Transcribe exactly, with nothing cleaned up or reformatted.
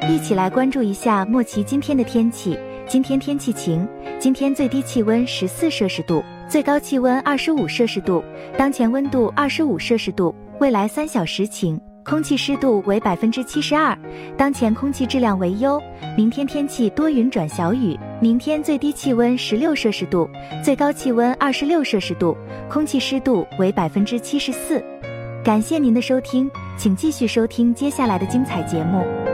一起来关注一下莫奇今天的天气。今天天气晴，今天最低气温十四摄氏度，最高气温二十五摄氏度，当前温度二十五摄氏度，未来三小时晴，空气湿度为百分之七十二，当前空气质量为优。明天天气多云转小雨，明天最低气温十六摄氏度，最高气温二十六摄氏度，空气湿度为百分之七十四。感谢您的收听，请继续收听接下来的精彩节目。